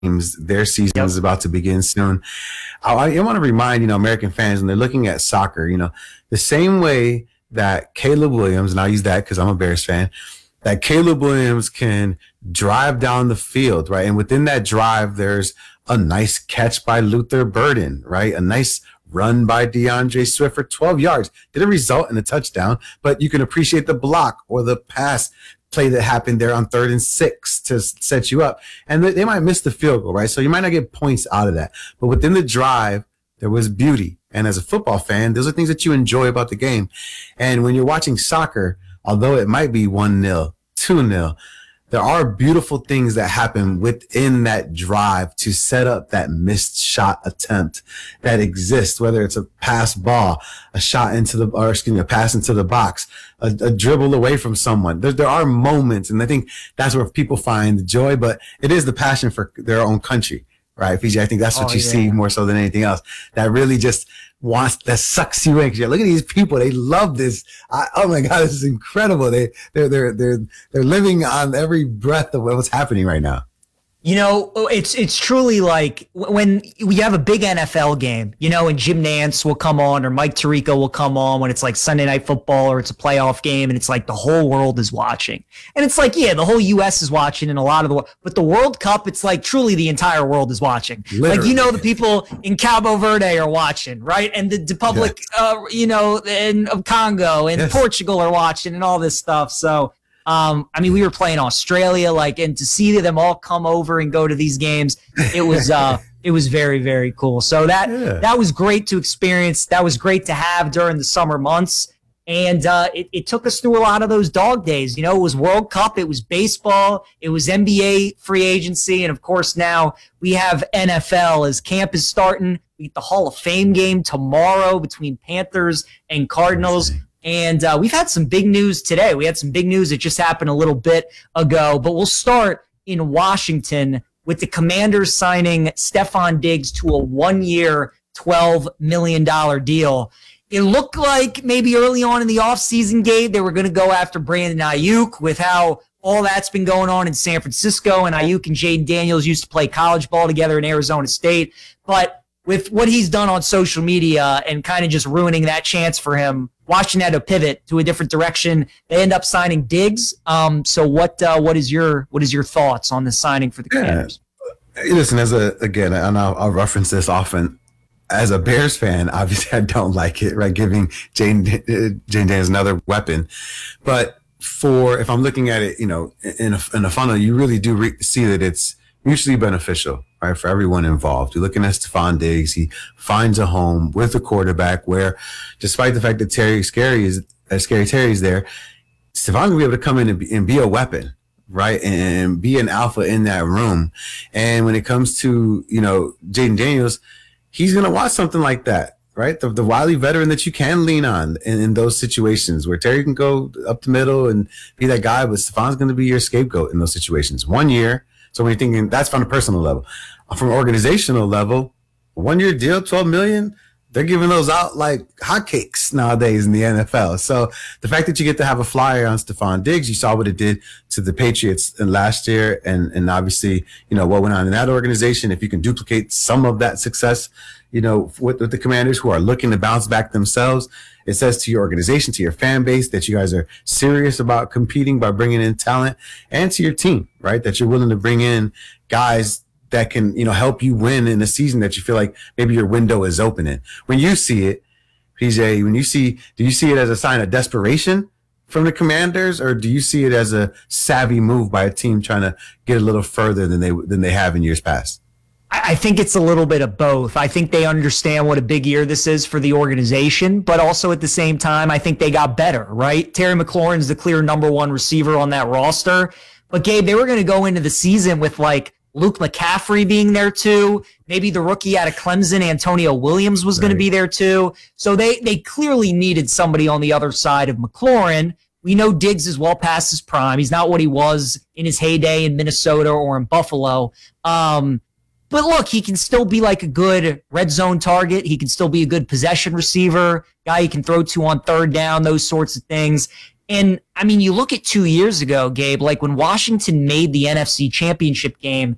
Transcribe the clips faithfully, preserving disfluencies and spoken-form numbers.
teams, their season Yep. is about to begin soon. I, I want to remind, you know, American fans when they're looking at soccer, you know, the same way that Caleb Williams, and I'll use that because I'm a Bears fan, that Caleb Williams can drive down the field, right? And within that drive, there's a nice catch by Luther Burden, right? A nice run by DeAndre Swift for twelve yards. Didn't result in a touchdown, but you can appreciate the block or the pass play that happened there on third and six to set you up. And they, they might miss the field goal, right? So you might not get points out of that. But within the drive, there was beauty. And as a football fan, those are things that you enjoy about the game. And when you're watching soccer, although it might be one nil, two nil, there are beautiful things that happen within that drive to set up that missed shot attempt that exists, whether it's a pass ball, a shot into the, or excuse me, a pass into the box, a, a dribble away from someone. There, there are moments, and I think that's where people find the joy, but it is the passion for their own country, right? Fiji, I think that's what Oh, you yeah. see more so than anything else. That really just wants, that sucks you in. 'Cause you're like, look at these people. They love this. I, oh my God, this is incredible. They, they're, they're, they're, they're living on every breath of what's happening right now. You know, it's it's truly like when you have a big N F L game, you know, and Jim Nantz will come on or Mike Tirico will come on when it's like Sunday Night Football or it's a playoff game and it's like the whole world is watching. And it's like, yeah, the whole U S is watching and a lot of the world, but the World Cup, it's like truly the entire world is watching. Literally. Like, you know, the people in Cabo Verde are watching, right? And the Republic, Yes. uh, you know, in, of Congo and Yes. Portugal are watching and all this stuff. So, Um, I mean, we were playing Australia, like, and to see them all come over and go to these games, it was, uh, it was very, very cool. So that, Yeah. that was great to experience. That was great to have during the summer months. And, uh, it, it took us through a lot of those dog days. You know, it was World Cup, it was baseball, it was N B A free agency. And of course, now we have N F L as camp is starting. We get the Hall of Fame game tomorrow between Panthers and Cardinals. And uh, we've had some big news today. We had some big news that just happened a little bit ago. But we'll start in Washington with the Commanders signing Stephon Diggs to a one-year, twelve million dollars deal. It looked like maybe early on in the offseason, Gabe, they were going to go after Brandon Ayuk with how all that's been going on in San Francisco. And Ayuk and Jaden Daniels used to play college ball together in Arizona State. But with what he's done on social media and kind of just ruining that chance for him, Washington had to pivot to a different direction. They end up signing Diggs. Um, so what uh, what is your what is your thoughts on the signing for the Commanders? Yeah. Hey, listen, as a again, and I'll, I'll reference this often. As a Bears fan, obviously I don't like it, right? Giving Jane Jane Daniels another weapon, but for if I'm looking at it, you know, in a, in a funnel, you really do re- see that it's mutually beneficial, right, for everyone involved. You're looking at Stephon Diggs. He finds a home with a quarterback where, despite the fact that Terry Scary is, uh, Scary Terry's there, Stephon will be able to come in and be, and be a weapon, right, and be an alpha in that room. And when it comes to, you know, Jaden Daniels, he's going to want something like that, right? The, the wily veteran that you can lean on in, in those situations where Terry can go up the middle and be that guy, but Stephon's going to be your scapegoat in those situations. One year. So when you're thinking that's from a personal level, from an organizational level, one year deal, twelve million, they're giving those out like hotcakes nowadays in the N F L. So the fact that you get to have a flyer on Stephon Diggs, you saw what it did to the Patriots in last year. And, and obviously, you know, what went on in that organization. If you can duplicate some of that success, you know, with, with the Commanders who are looking to bounce back themselves, it says to your organization, to your fan base, that you guys are serious about competing by bringing in talent, and to your team, right? That you're willing to bring in guys that can, you know, help you win in a season that you feel like maybe your window is opening. When you see it, P J, when you see, do you see it as a sign of desperation from the Commanders, or do you see it as a savvy move by a team trying to get a little further than they than they have in years past? I think it's a little bit of both. I think they understand what a big year this is for the organization, but also at the same time, I think they got better, right? Terry McLaurin's the clear number one receiver on that roster. But Gabe, they were going to go into the season with like Luke McCaffrey being there too. Maybe the rookie out of Clemson, Antonio Williams, was right. going to be there too. So they, they clearly needed somebody on the other side of McLaurin. We know Diggs is well past his prime. He's not what he was in his heyday in Minnesota or in Buffalo. Um, But look, he can still be like a good red zone target. He can still be a good possession receiver, guy you can throw to on third down, those sorts of things. And, I mean, you look at two years ago, Gabe, like when Washington made the N F C Championship game,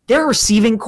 their receiving